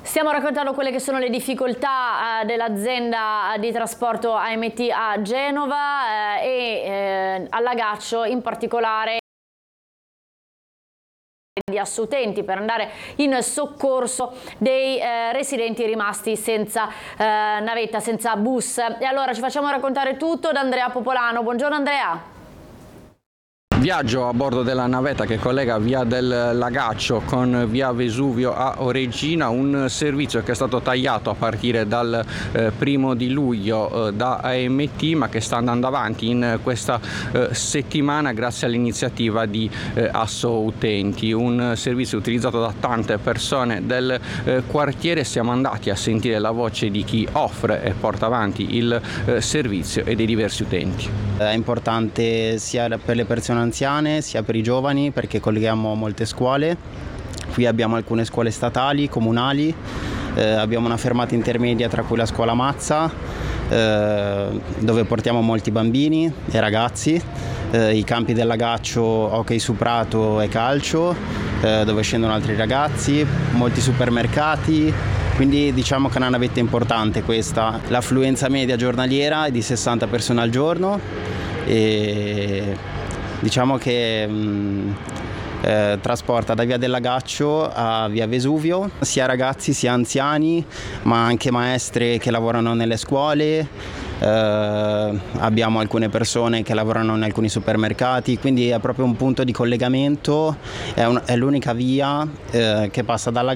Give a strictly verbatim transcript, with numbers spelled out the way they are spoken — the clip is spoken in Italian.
Stiamo raccontando quelle che sono le difficoltà eh, dell'azienda di trasporto A M T a Genova eh, e eh, a Lagaccio in particolare di assolutenti per andare in soccorso dei eh, residenti rimasti senza eh, navetta, senza bus. E allora ci facciamo raccontare tutto da Andrea Popolano. Buongiorno Andrea. Viaggio a bordo della navetta che collega via del Lagaccio con via Vesuvio a Oregina, un servizio che è stato tagliato a partire dal eh, primo di luglio eh, da A M T, ma che sta andando avanti in questa eh, settimana grazie all'iniziativa di eh, Asso Utenti, un servizio utilizzato da tante persone del eh, quartiere. Siamo andati a sentire la voce di chi offre e porta avanti il eh, servizio e dei diversi utenti. È importante sia per le persone anziane sia per i giovani perché colleghiamo molte scuole. Qui abbiamo alcune scuole statali, comunali, eh, abbiamo una fermata intermedia tra cui la scuola Mazza eh, dove portiamo molti bambini e ragazzi, eh, i campi del Lagaccio, hockey su prato e calcio eh, dove scendono altri ragazzi, molti supermercati. Quindi diciamo che è una navetta importante questa. L'affluenza media giornaliera è di sessanta persone al giorno e diciamo che mh, eh, trasporta da via del Lagaccio a via Vesuvio sia ragazzi sia anziani, ma anche maestre che lavorano nelle scuole. Uh, abbiamo alcune persone che lavorano in alcuni supermercati, quindi è proprio un punto di collegamento, è, un, è l'unica via uh, che passa dalla